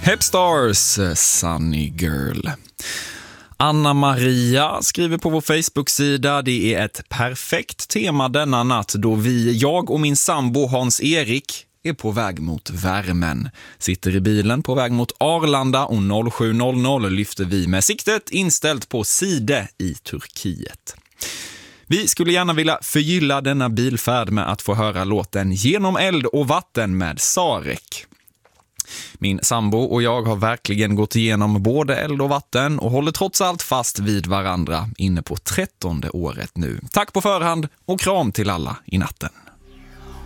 Hepstars, Sunny Girl. Anna-Maria skriver på vår Facebook-sida: det är ett perfekt tema denna natt då jag och min sambo Hans-Erik är på väg mot värmen. Sitter i bilen på väg mot Arlanda och 07.00 lyfter vi med siktet inställt på Side i Turkiet. Vi skulle gärna vilja förgylla denna bilfärd med att få höra låten Genom eld och vatten med Sarek. Min sambo och jag har verkligen gått igenom både eld och vatten och håller trots allt fast vid varandra inne på 13:e året nu. Tack på förhand och kram till alla i natten.